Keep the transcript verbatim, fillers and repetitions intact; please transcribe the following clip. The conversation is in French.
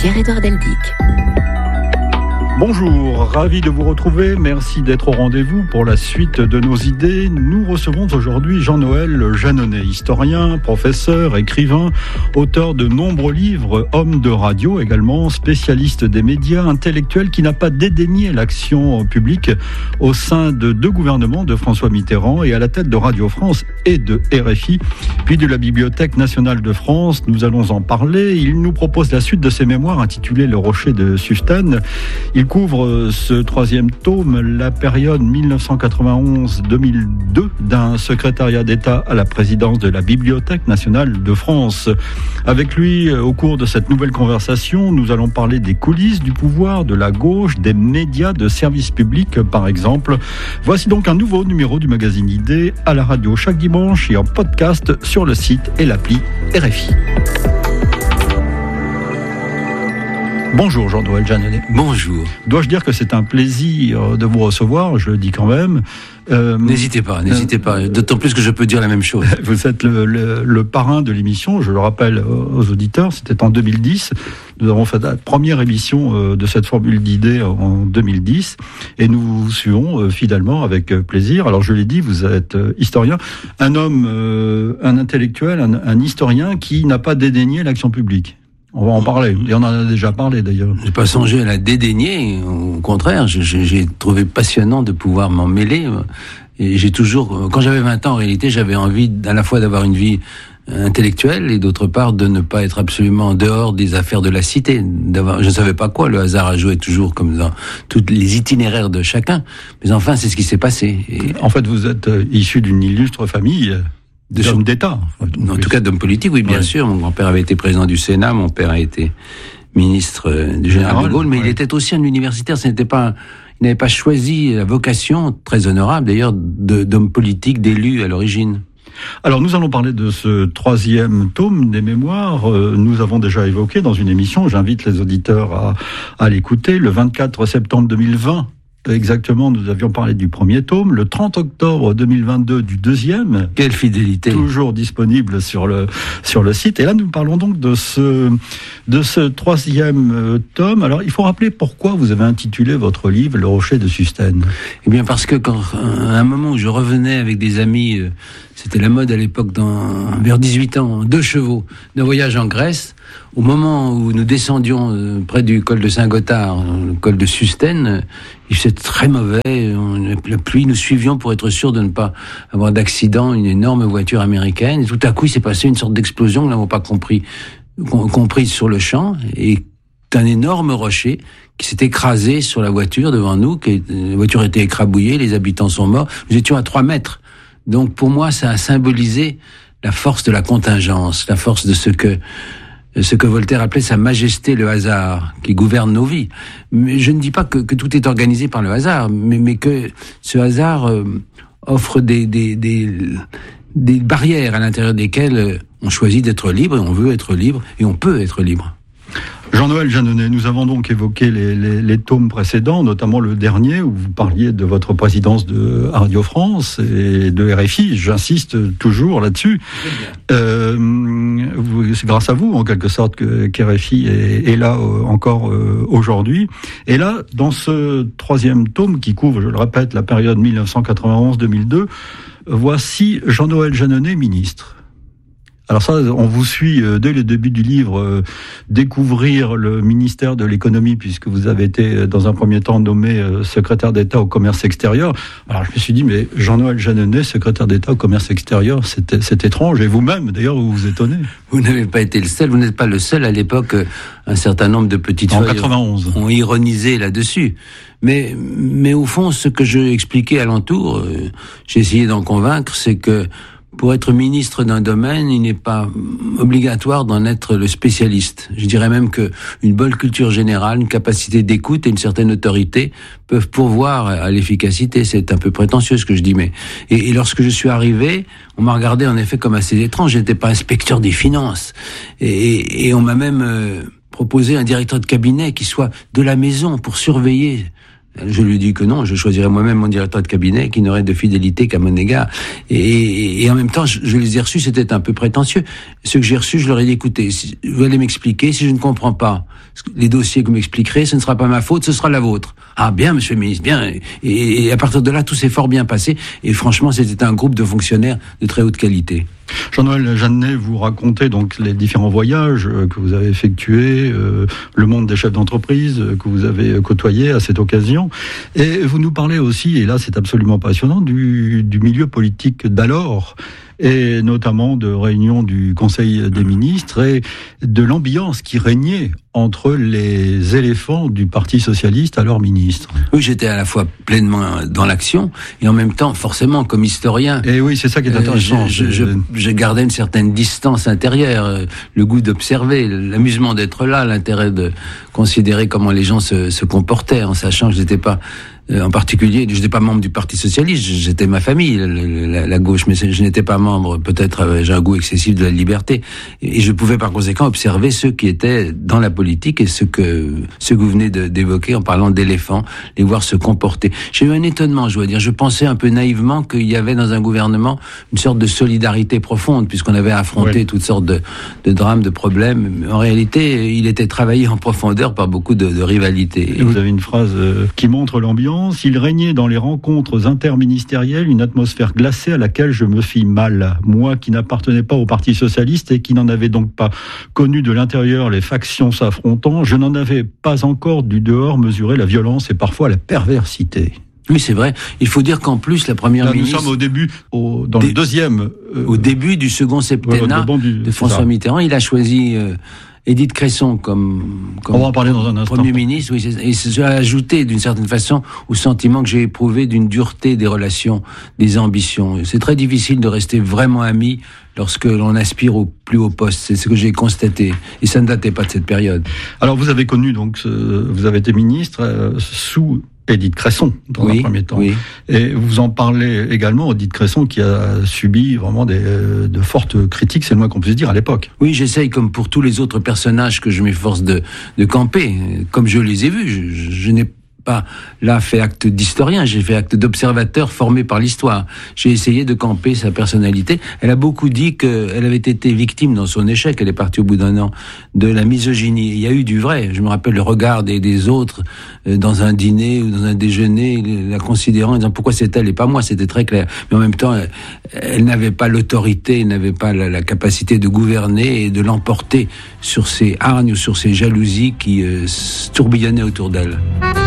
Pierre-Édouard Deldic. Bonjour, ravi de vous retrouver, merci d'être au rendez-vous pour la suite de nos idées. Nous recevons aujourd'hui Jean-Noël Jeannonnet, historien, professeur, écrivain, auteur de nombreux livres, homme de radio également, spécialiste des médias, intellectuel qui n'a pas dédaigné l'action publique au sein de deux gouvernements de François Mitterrand et à la tête de Radio France et de R F I, puis de la Bibliothèque nationale de France. Nous allons en parler. Il nous propose la suite de ses mémoires intitulées Le Rocher de Sustène. Il couvre ce troisième tome la période dix-neuf cent quatre-vingt-onze à deux mille deux d'un secrétariat d'État à la présidence de la Bibliothèque nationale de France. Avec lui, au cours de cette nouvelle conversation, nous allons parler des coulisses du pouvoir, de la gauche, des médias de service public par exemple. Voici donc un nouveau numéro du magazine Idées à la radio chaque dimanche et en podcast sur le site et l'appli R F I. Bonjour Jean-Noël Jeannonnet. Bonjour. Dois-je dire que c'est un plaisir de vous recevoir, je le dis quand même. Euh, n'hésitez pas, n'hésitez euh, pas, d'autant plus que je peux dire la même chose. Vous êtes le, le, le parrain de l'émission, je le rappelle aux auditeurs, c'était en deux mille dix. Nous avons fait la première émission de cette formule d'idées en deux mille dix et nous vous suivons fidèlement avec plaisir. Alors je l'ai dit, vous êtes historien, un homme, un intellectuel, un, un historien qui n'a pas dédaigné l'action publique. On va en parler. Et on en a déjà parlé, d'ailleurs. J'ai pas songé à la dédaigner. Au contraire, je, je, j'ai trouvé passionnant de pouvoir m'en mêler. Et j'ai toujours, quand j'avais vingt ans, en réalité, j'avais envie à la fois d'avoir une vie intellectuelle et d'autre part de ne pas être absolument en dehors des affaires de la cité. D'avoir, je ne savais pas quoi. Le hasard a joué toujours comme dans tous les itinéraires de chacun. Mais enfin, c'est ce qui s'est passé. Et en fait, vous êtes issu d'une illustre famille. D'hommes d'État. En tout cas, d'hommes politiques, oui, bien ouais. sûr. Mon grand-père avait été président du Sénat, mon père a été ministre du général de Gaulle, mais ouais. il était aussi un universitaire. Ce n'était pas, il n'avait pas choisi la vocation, très honorable d'ailleurs, de, d'homme politique, d'élu à l'origine. Alors, nous allons parler de ce troisième tome des mémoires. Euh, nous avons déjà évoqué dans une émission, j'invite les auditeurs à, à l'écouter, le vingt-quatre septembre deux mille vingt. Exactement, nous avions parlé du premier tome, le trente octobre deux mille vingt-deux du deuxième. Quelle fidélité! Toujours disponible sur le sur le site. Et là, nous parlons donc de ce de ce troisième tome. Alors, il faut rappeler pourquoi vous avez intitulé votre livre Le Rocher de Sustène. Eh bien, parce que quand à un moment où je revenais avec des amis, c'était la mode à l'époque, dans vers dix-huit ans, deux chevaux, d'un voyage en Grèce. Au moment où nous descendions près du col de Saint-Gothard, le col de Sustène, il faisait très mauvais, la pluie, nous suivions pour être sûrs de ne pas avoir d'accident, une énorme voiture américaine. Et tout à coup, il s'est passé une sorte d'explosion, nous n'avons pas compris, compris sur le champ, et un énorme rocher qui s'est écrasé sur la voiture devant nous, qui, la voiture était écrabouillée, les habitants sont morts, nous étions à trois mètres. Donc pour moi, ça a symbolisé la force de la contingence, la force de ce que ce que Voltaire appelait sa majesté, le hasard, qui gouverne nos vies. Mais je ne dis pas que, que tout est organisé par le hasard, mais, mais que ce hasard euh, offre des, des, des, des barrières à l'intérieur desquelles on choisit d'être libre, et on veut être libre, et on peut être libre. Jean-Noël Jeannonnet, nous avons donc évoqué les, les, les tomes précédents, notamment le dernier où vous parliez de votre présidence de Radio France et de R F I. J'insiste toujours là-dessus. Euh, c'est grâce à vous, en quelque sorte, que qu'R F I est, est là euh, encore euh, aujourd'hui. Et là, dans ce troisième tome qui couvre, je le répète, la période dix-neuf cent quatre-vingt-onze à deux mille deux, voici Jean-Noël Jeannonnet, ministre. Alors ça, on vous suit euh, dès le début du livre, euh, découvrir le ministère de l'économie, puisque vous avez été dans un premier temps nommé euh, secrétaire d'État au commerce extérieur. Alors je me suis dit, mais Jean-Noël Jeannonnet, secrétaire d'État au commerce extérieur, c'est, c'est étrange. Et vous-même, d'ailleurs, vous vous étonnez. Vous n'avez pas été le seul, vous n'êtes pas le seul. À l'époque, un certain nombre de petites en feuilles quatre-vingt-onze. Ont ironisé là-dessus. Mais, mais au fond, ce que je expliquais alentour, euh, j'ai essayé d'en convaincre, c'est que pour être ministre d'un domaine, il n'est pas obligatoire d'en être le spécialiste. Je dirais même que une bonne culture générale, une capacité d'écoute et une certaine autorité peuvent pourvoir à l'efficacité. C'est un peu prétentieux ce que je dis, mais et, et lorsque je suis arrivé, on m'a regardé en effet comme assez étrange. Je n'étais pas inspecteur des finances, et, et, et on m'a même euh, proposé un directeur de cabinet qui soit de la maison pour surveiller Je lui ai dit que non, je choisirais moi-même mon directeur de cabinet qui n'aurait de fidélité qu'à mon égard. Et, et, et en même temps, je, je les ai reçus, c'était un peu prétentieux. Ceux que j'ai reçus, je leur ai dit, écoutez, si, vous allez m'expliquer, si je ne comprends pas les dossiers que vous m'expliquerez, ce ne sera pas ma faute, ce sera la vôtre. Ah bien, monsieur le ministre, bien. Et, et à partir de là, tout s'est fort bien passé. Et franchement, c'était un groupe de fonctionnaires de très haute qualité. Jean-Noël Jeannenet, vous racontez donc les différents voyages que vous avez effectués, euh, le monde des chefs d'entreprise que vous avez côtoyé à cette occasion. Et vous nous parlez aussi, et là c'est absolument passionnant, du, du milieu politique d'alors, et notamment de réunions du Conseil des ministres et de l'ambiance qui régnait entre les éléphants du Parti socialiste à leurs ministres. Oui, j'étais à la fois pleinement dans l'action et en même temps, forcément, comme historien. Et oui, c'est ça qui est intéressant. Euh, je, je, je, je gardais une certaine distance intérieure, le goût d'observer, l'amusement d'être là, l'intérêt de considérer comment les gens se, se comportaient, en sachant que je n'étais pas... En particulier, je n'étais pas membre du Parti socialiste, j'étais ma famille, la, la, la gauche, mais je n'étais pas membre, peut-être j'ai un goût excessif de la liberté, et je pouvais par conséquent observer ceux qui étaient dans la politique et ceux que, ceux que vous venez de, d'évoquer en parlant d'éléphants, les voir se comporter. J'ai eu un étonnement, je dois dire, je pensais un peu naïvement qu'il y avait dans un gouvernement une sorte de solidarité profonde, puisqu'on avait affronté oui. toutes sortes de, de drames, de problèmes, mais en réalité, il était travaillé en profondeur par beaucoup de, de rivalités. Et vous avez une phrase euh, qui montre l'ambiance. Il régnait dans les rencontres interministérielles une atmosphère glacée à laquelle je me fis mal. Moi qui n'appartenais pas au Parti socialiste et qui n'en avait donc pas connu de l'intérieur les factions s'affrontant, je n'en avais pas encore du dehors mesuré la violence et parfois la perversité. Oui, c'est vrai. Il faut dire qu'en plus, la première Là, ministre... Nous sommes au début, au, dans Dé... le deuxième... Euh... Au début du second septennat ouais, du... de François Mitterrand, il a choisi... Euh... Édith Cresson comme, comme on va en parler dans un instant. Premier ministre, oui, et ça a ajouté d'une certaine façon au sentiment que j'ai éprouvé d'une dureté des relations, des ambitions. C'est très difficile de rester vraiment ami lorsque l'on aspire au plus haut poste. C'est ce que j'ai constaté. Et ça ne datait pas de cette période. Alors vous avez connu, donc, euh, vous avez été ministre euh, sous Édith Cresson, dans oui, un premier temps. Oui. Et vous en parlez également, Édith Cresson, qui a subi vraiment des, de fortes critiques, c'est le moins qu'on puisse dire, à l'époque. Oui, j'essaye, comme pour tous les autres personnages que je m'efforce de, de camper, comme je les ai vus. Je, je n'ai pas là fait acte d'historien, j'ai fait acte d'observateur formé par l'histoire. J'ai essayé de camper sa personnalité. Elle a beaucoup dit qu'elle avait été victime dans son échec, elle est partie au bout d'un an, de la misogynie. Il y a eu du vrai. Je me rappelle le regard des, des autres euh, dans un dîner ou dans un déjeuner, la considérant, en disant pourquoi c'est elle et pas moi, c'était très clair. Mais en même temps, elle, elle n'avait pas l'autorité, elle n'avait pas la, la capacité de gouverner et de l'emporter sur ses hargnes ou sur ses jalousies qui euh, tourbillonnaient autour d'elle.